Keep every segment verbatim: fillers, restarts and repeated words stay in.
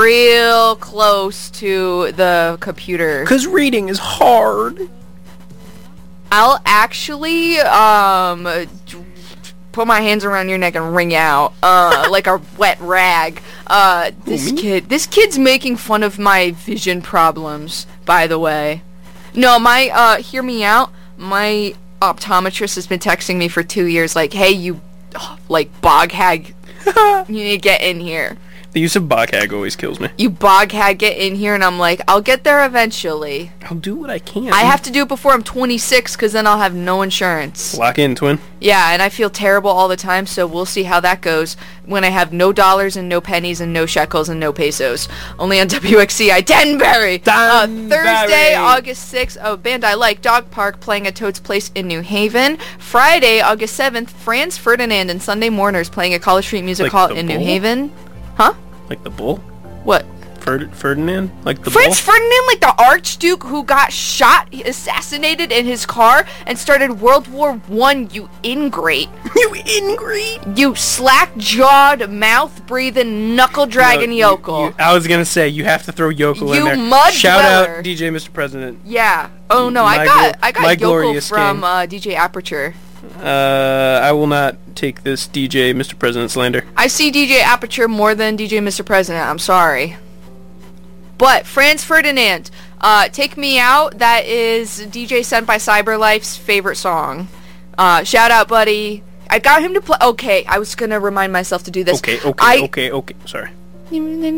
real close to the computer. Because reading is hard. I'll actually um put my hands around your neck and wring out uh like a wet rag. Uh this Ooh, kid this kid's making fun of my vision problems, by the way. No, my uh hear me out. My optometrist has been texting me for two years like, "Hey, you oh, like bog hag, you need to get in here. The use of bog hag always kills me. You bog hag, get in here." And I'm like, "I'll get there eventually. I'll do what I can. I have to do it before I'm twenty-six because then I'll have no insurance." Lock in, twin. Yeah, and I feel terrible all the time, so we'll see how that goes when I have no dollars and no pennies and no shekels and no pesos. Only on W X C I Danbury. Uh, Thursday, August sixth, oh, band I like, Dog Park, playing at Toad's Place in New Haven. Friday, August seventh, Franz Ferdinand and Sunday Mourners playing at College Street Music Like Hall the in bull? New Haven. Huh? Like the bull? What? Ferd- Ferdinand? Like the Franz bull? Ferdinand, like the Archduke who got shot, assassinated in his car, and started World War One, you ingrate. You ingrate? You slack-jawed, mouth-breathing, knuckle-dragging No, you- yokel. you- I was gonna say, you have to throw yokel in You there. mud Shout dweller. out D J Mister President. Yeah. Oh, no, My I got glo- I got my yokel glorious from king. uh, D J Aperture. Uh, I will not take this D J Mister President slander. I see D J Aperture more than D J Mister President. I'm sorry. But Franz Ferdinand, uh, Take Me Out, that is D J Sent by Cyberlife's favorite song. Uh, shout out, buddy. I got him to play. Okay, I was gonna remind myself to do this. Okay, okay, I- okay, okay. Sorry. You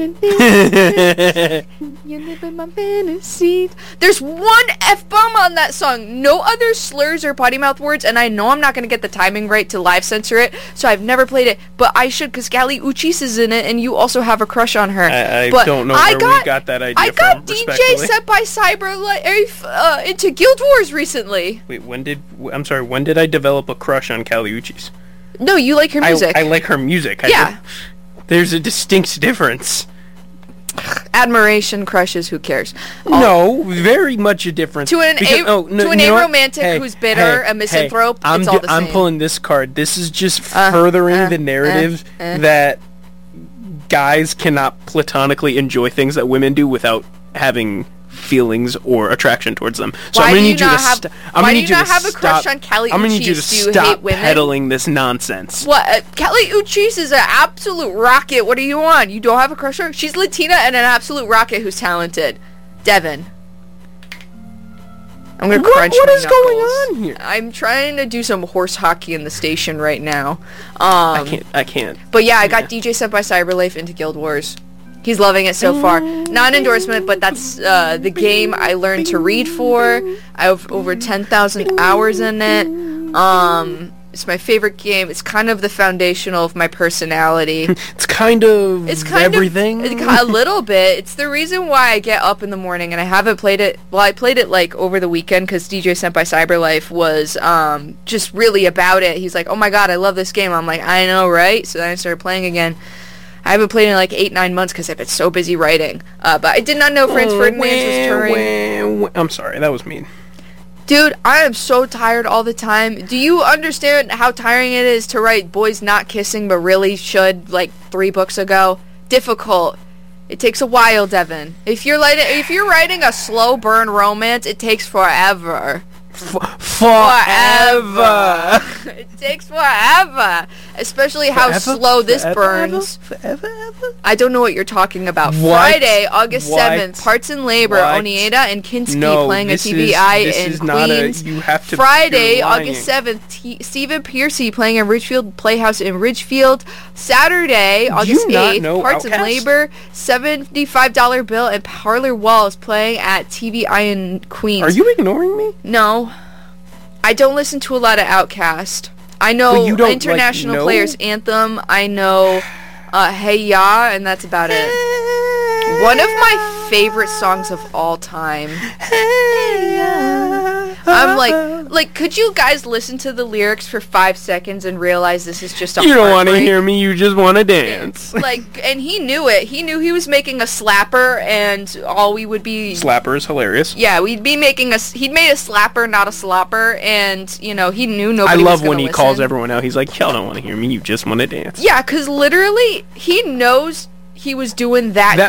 live in my fantasy. There's one F-bomb on that song. No other slurs or potty mouth words, and I know I'm not going to get the timing right to live censor it, so I've never played it, but I should, because Callie Uchis is in it, and you also have a crush on her. I, I but don't know I where got, we got that idea I from, got D J respectfully. Sent by Cyberlife uh, into Guild Wars recently. Wait, when did... w- I'm sorry, when did I develop a crush on Callie Uchis? No, you like her music. I, I like her music. I Yeah. do. There's a distinct difference. Admiration, crushes, who cares? No, very much a difference. To an Because- a- oh, no, to an you know what? aromantic Hey, who's bitter, hey, a misanthrope, hey, I'm it's all d- the I'm same. pulling this card. This is just Uh, furthering uh, the narrative uh, uh. that guys cannot platonically enjoy things that women do without having feelings or attraction towards them. So Why I'm do gonna you need you not to have- st- I'm why gonna do need you you not to have a crush stop- on Callie I'm gonna need you to Uchis? Do you stop hate women? peddling this nonsense. What? Uh, Kelly Uchis is an absolute rocket. What do you want? You don't have a crush on her? She's Latina and an absolute rocket who's talented. Devin. I'm gonna What- crunch what my is going knuckles. on here? I'm trying to do some horse hockey in the station right now. Um, I can't. I can't. But yeah, I got D J Sent by Cyberlife into Guild Wars. He's loving it so far. Not an endorsement, but that's uh, the game I learned to read for. I have over ten thousand hours in it. Um, it's my favorite game. It's kind of the foundational of my personality. It's kind of It's kind everything. of a little bit. It's the reason why I get up in the morning, and I haven't played it. Well, I played it like over the weekend because D J Sent by Cyberlife was um, just really about it. He's like, "Oh my god, I love this game." I'm like, "I know, right?" So then I started playing again. I haven't played in like eight, nine months because I've been so busy writing. Uh, but I did not know Franz Oh, Ferdinand was wah, touring. wah, wah. I'm sorry, that was mean. Dude, I am so tired all the time. Do you understand how tiring it is to write Boys Not Kissing but Really Should like three books ago? Difficult. It takes a while, Devin. If you're like, if you're writing a slow burn romance, it takes forever. F- forever. It takes forever. Especially how Forever? slow this Forever, burns. Forever, ever? I don't know what you're talking about. What? Friday, August What? seventh, Parts and Labor, What? Onieda and Kinski No, playing a this T V I is, this in is not a, Queens. you have to. Friday, you're lying. August seventh, T- Stephen Piercy playing at Ridgefield Playhouse in Ridgefield. Saturday, Do August you not eighth, know Parts and Outkast? Labor, seventy-five dollar bill, and Parlor Walls playing at T V I in Queens. Are you ignoring me? No. I don't listen to a lot of Outkast. I know But you don't, International like, know? Players Anthem. I know uh, Hey Ya, and that's about it. One of my favorite songs of all time. I'm like, like, could you guys listen to the lyrics for five seconds and realize this is just a You don't want to heartbreak? hear me. You just want to dance. Like, and he knew it. He knew he was making a slapper, and all we would be... Slapper is hilarious. Yeah, we'd be making a... He'd made a slapper, not a slopper, and, you know, he knew I nobody was love gonna when he listen. calls everyone out. He's like, y'all don't want to hear me. You just want to dance. Yeah, because literally, he knows he was doing that, That